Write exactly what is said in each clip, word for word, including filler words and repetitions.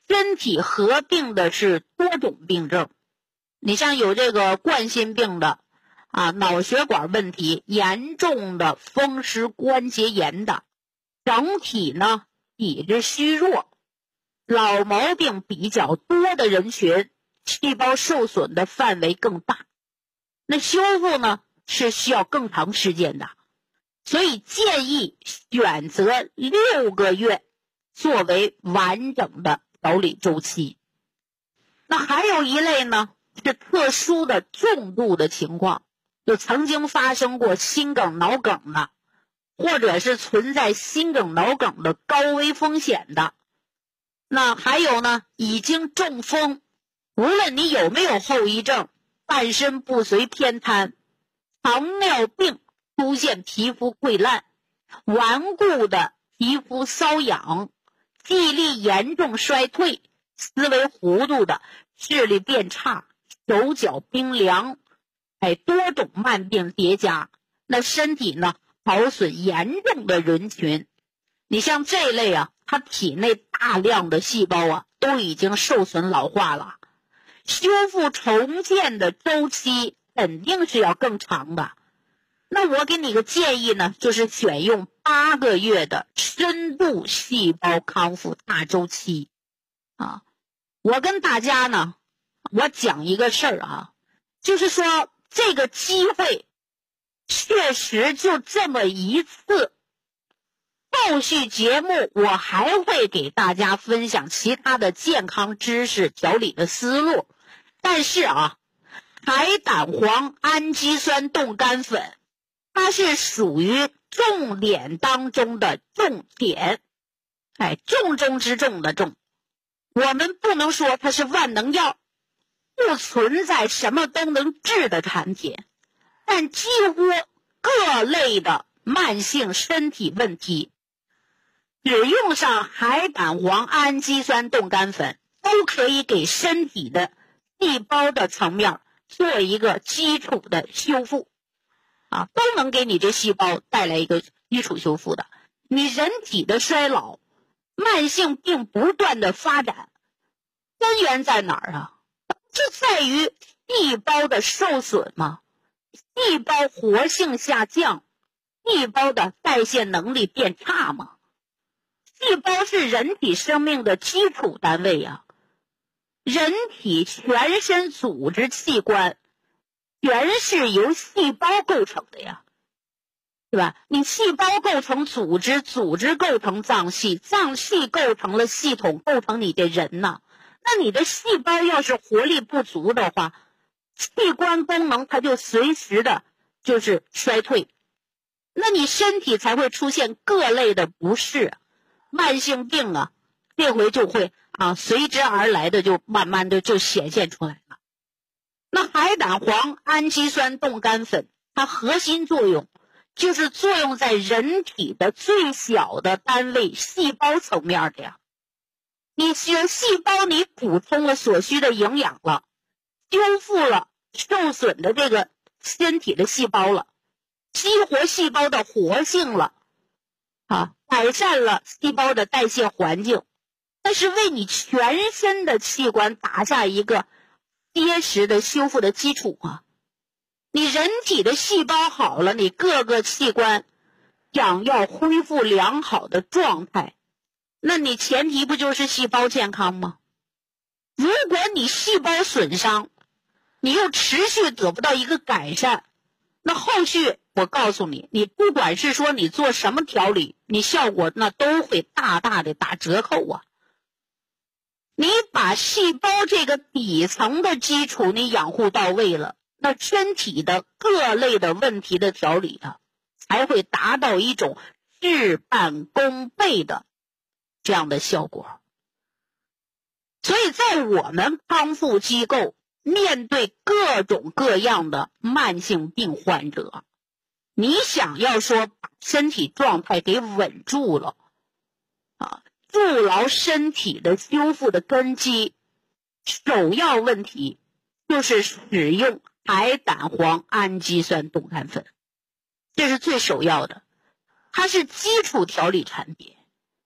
身体合并的是多种病症。你像有这个冠心病的啊，脑血管问题严重的风湿关节炎的，整体呢体质虚弱，老毛病比较多的人群，细胞受损的范围更大，那修复呢是需要更长时间的，所以建议选择六个月作为完整的调理周期。那还有一类呢是特殊的重度的情况，就曾经发生过心梗脑梗的，或者是存在心梗脑梗的高危风险的。那还有呢，已经中风，无论你有没有后遗症，半身不遂偏瘫，糖尿病出现皮肤溃烂，顽固的皮肤瘙痒，记忆力严重衰退，思维糊涂的，视力变差，手脚冰凉，哎，多种慢病叠加，那身体呢耗损严重的人群，你像这类啊，他体内大量的细胞啊都已经受损老化了，修复重建的周期肯定是要更长的。那我给你个建议呢，就是选用八个月的深度细胞康复大周期啊。我跟大家呢我讲一个事儿啊，就是说这个机会确实就这么一次，后续节目我还会给大家分享其他的健康知识调理的思路。但是啊，海胆黄氨基酸冻干粉它是属于重点当中的重点，哎，重中之重的重。我们不能说它是万能药，不存在什么都能治的产品，但几乎各类的慢性身体问题，只用上海胆黄氨基酸冻干粉，都可以给身体的细胞的层面做一个基础的修复啊，都能给你这细胞带来一个基础修复的。你人体的衰老，慢性病不断的发展，根源在哪儿啊？就在于细胞的受损嘛，细胞活性下降，细胞的代谢能力变差嘛。细胞是人体生命的基础单位啊，人体全身组织器官全是由细胞构成的呀，对吧？你细胞构成组织，组织构成脏器，脏器构成了系统，构成你这人呐。那你的细胞要是活力不足的话，器官功能它就随时的就是衰退，那你身体才会出现各类的不适，慢性病啊，这回就会啊随之而来的就慢慢的就显现出来了。那海胆黄氨基酸冻干粉，它核心作用就是作用在人体的最小的单位细胞层面的呀。你血细胞你补充了所需的营养了，修复了受损的这个身体的细胞了，激活细胞的活性了啊，改善了细胞的代谢环境，那是为你全身的器官打下一个结实的修复的基础啊。你人体的细胞好了，你各个器官想要恢复良好的状态，那你前提不就是细胞健康吗？如果你细胞损伤，你又持续得不到一个改善，那后续我告诉你，你不管是说你做什么调理，你效果那都会大大的打折扣啊。你把细胞这个底层的基础你养护到位了，那身体的各类的问题的调理啊，才会达到一种事半功倍的这样的效果。所以在我们康复机构面对各种各样的慢性病患者，你想要说把身体状态给稳住了啊，筑牢身体的修复的根基，首要问题就是使用海胆黄氨基酸冻干粉，这是最首要的，它是基础调理产品。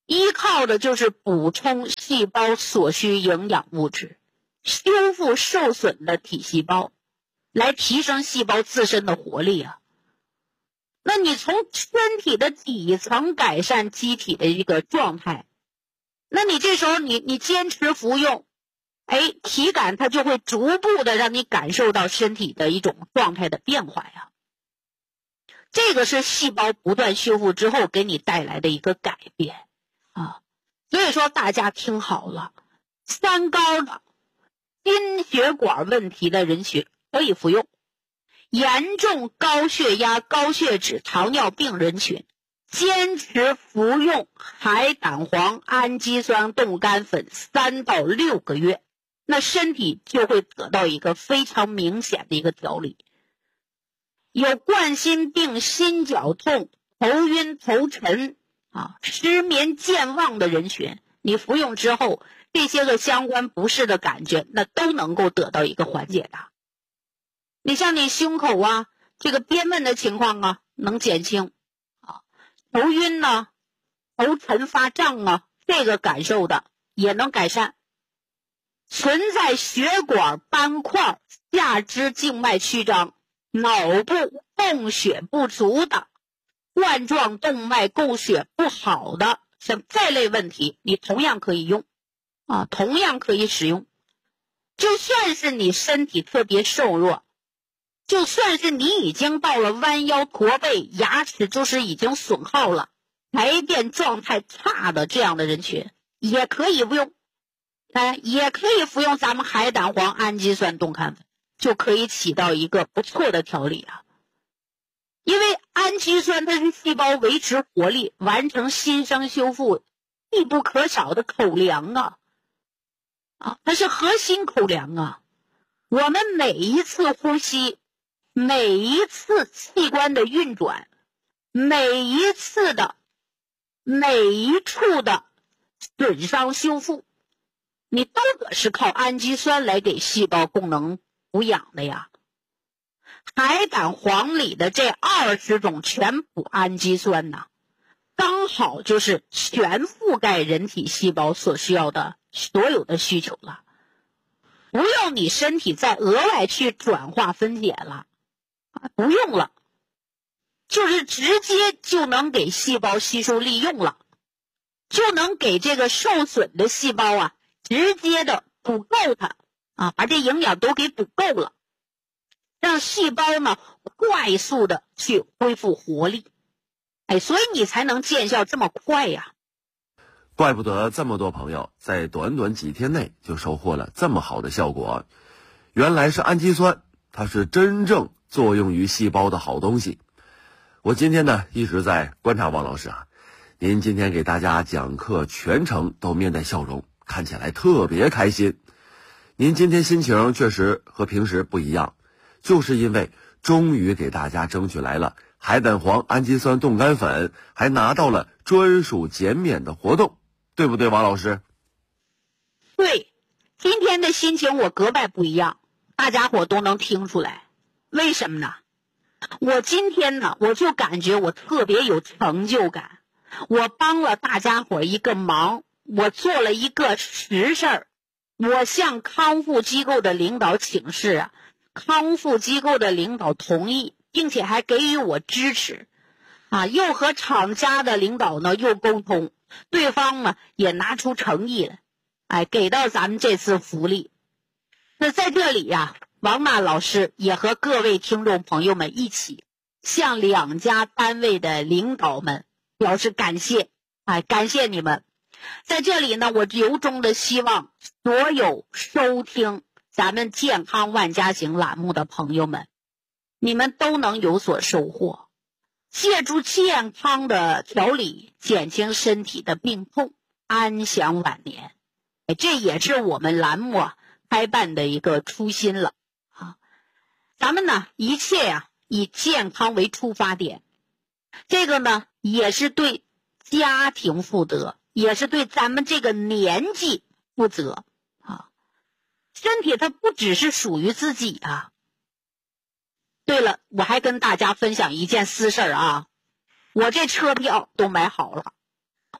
依靠的就是补充细胞所需营养物质，修复受损的体细胞，来提升细胞自身的活力啊。那你从身体的底层改善机体的一个状态，那你这时候你你坚持服用，哎，体感它就会逐步的让你感受到身体的一种状态的变化呀。这个是细胞不断修复之后给你带来的一个改变啊。所以说大家听好了，三高的心血管问题的人群可以服用，严重高血压、高血脂、糖尿病人群坚持服用海胆黄氨基酸冻干粉三到六个月，那身体就会得到一个非常明显的一个调理。有冠心病、心绞痛、头晕头沉啊、失眠健忘的人群，你服用之后，这些个相关不适的感觉，那都能够得到一个缓解的。你像你胸口啊，这个憋闷的情况啊，能减轻啊，头晕呢、头沉发胀啊，这个感受的也能改善。存在血管斑块、下肢静脉曲张、脑部供血不足的、冠状动脉供血不好的，像这类问题，你同样可以用啊，同样可以使用。就算是你身体特别瘦弱，就算是你已经到了弯腰驼背，牙齿就是已经损耗了，排便状态差的这样的人群，也可以用，哎，也可以服用咱们海胆黄氨基酸冻干粉，就可以起到一个不错的调理啊。因为氨基酸它是细胞维持活力、完成新生修复必不可少的口粮啊，啊，它是核心口粮啊。我们每一次呼吸，每一次器官的运转，每一次的每一处的损伤修复，你都得是靠氨基酸来给细胞功能补养的呀。海胆黄里的这二十种全补氨基酸呢，刚好就是全覆盖人体细胞所需要的所有的需求了，不用你身体再额外去转化分解了，不用了，就是直接就能给细胞吸收利用了，就能给这个受损的细胞啊直接的补够它啊，把这营养都给补够了，让细胞呢快速的去恢复活力，哎，所以你才能见效这么快呀。 怪不得这么多朋友在短短几天内就收获了这么好的效果，原来是氨基酸，它是真正作用于细胞的好东西。我今天呢一直在观察王老师啊，您今天给大家讲课全程都面带笑容，看起来特别开心。您今天心情确实和平时不一样，就是因为终于给大家争取来了海胆黄氨基酸冻干粉，还拿到了专属减免的活动，对不对，王老师？ 对，今天的心情我格外不一样，大家伙都能听出来。为什么呢？我今天呢，我就感觉我特别有成就感，我帮了大家伙一个忙，我做了一个实事儿，我向康复机构的领导请示啊，康复机构的领导同意，并且还给予我支持啊，又和厂家的领导呢又沟通，对方呢也拿出诚意来，哎，给到咱们这次福利。那在这里呀、啊，王娜老师也和各位听众朋友们一起向两家单位的领导们表示感谢，哎，感谢你们。在这里呢，我由衷的希望所有收听咱们健康万家行栏目的朋友们，你们都能有所收获，借助健康的调理减轻身体的病痛，安享晚年。哎，这也是我们栏目啊开办的一个初心了啊。咱们呢一切呀、啊、以健康为出发点，这个呢也是对家庭负责，也是对咱们这个年纪负责啊。身体它不只是属于自己啊。对了，我还跟大家分享一件私事啊，我这车票都买好了，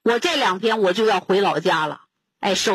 我这两天我就要回老家了。哎，首